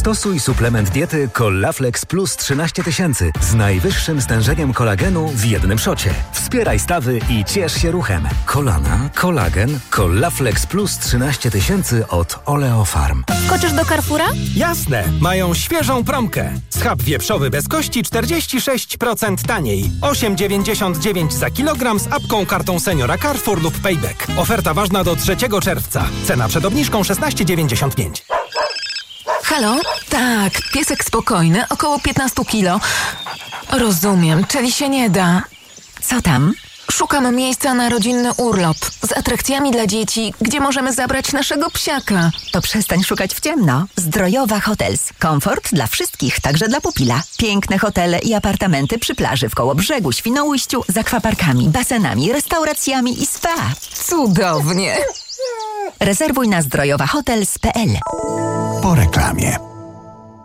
Stosuj suplement diety Collaflex Plus 13 tysięcy z najwyższym stężeniem kolagenu w jednym szocie. Wspieraj stawy i ciesz się ruchem. Kolana, kolagen, Collaflex Plus 13 tysięcy od Oleofarm. Skoczysz do Carrefoura? Jasne, mają świeżą promkę. Schab wieprzowy bez kości 46% taniej. 8,99 za kilogram z apką, kartą seniora Carrefour lub Payback. Oferta ważna do 3 czerwca. Cena przed obniżką 16,95. Halo? Tak, piesek spokojny, około 15 kilo. Rozumiem, czyli się nie da. Co tam? Szukam miejsca na rodzinny urlop z atrakcjami dla dzieci, gdzie możemy zabrać naszego psiaka. To przestań szukać w ciemno. Zdrojowa Hotels. Komfort dla wszystkich, także dla pupila. Piękne hotele i apartamenty przy plaży w Kołobrzegu, Świnoujściu, z akwaparkami, basenami, restauracjami i spa. Cudownie. Rezerwuj na zdrojowahotels.pl. Po reklamie.